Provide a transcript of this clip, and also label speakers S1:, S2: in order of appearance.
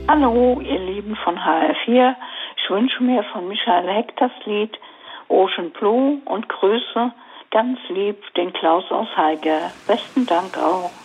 S1: Hallo, ihr Lieben von HR4. Ich wünsche mir von Michael Heck das Lied Ocean Blue und grüße ganz lieb den Klaus aus Haiger. Besten Dank auch.